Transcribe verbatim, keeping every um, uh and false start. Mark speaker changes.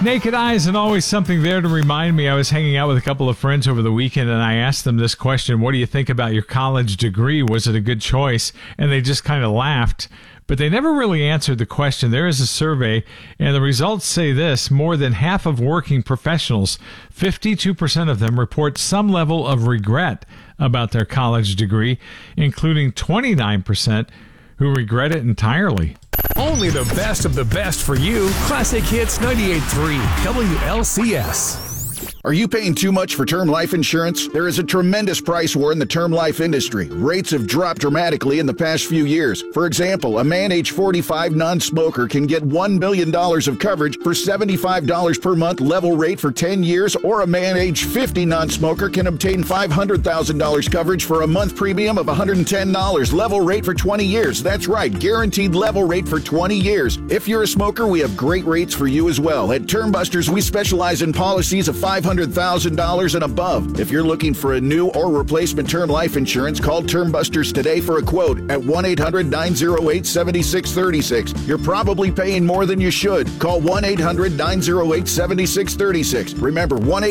Speaker 1: Naked Eye isn't always something there to remind me. I was hanging out with a couple of friends over the weekend, and I asked them this question: what do you think about your college degree? Was it a good choice? And they just kind of laughed, but they never really answered the question. There is a survey, and the results say this: more than half of working professionals, fifty-two percent of them, report some level of regret about their college degree, including twenty-nine percent who regret it entirely.
Speaker 2: Only the best of the best for you. Classic Hits ninety-eight point three W L C S.
Speaker 3: Are you paying too much for term life insurance? There is a tremendous price war in the term life industry. Rates have dropped dramatically in the past few years. For example, a man age forty-five non-smoker can get one million dollars of coverage for seventy-five dollars per month level rate for ten years, or a man age fifty non-smoker can obtain five hundred thousand dollars coverage for a month premium of one hundred ten dollars level rate for twenty years. That's right, guaranteed level rate for twenty years. If you're a smoker, we have great rates for you as well. At Term Busters, we specialize in policies of five hundred thousand dollars and above. If you're looking for a new or replacement term life insurance, call Term Busters today for a quote at one eight hundred nine oh eight seven six three six. You're probably paying more than you should. Call one eight hundred nine oh eight seven six three six. Remember, one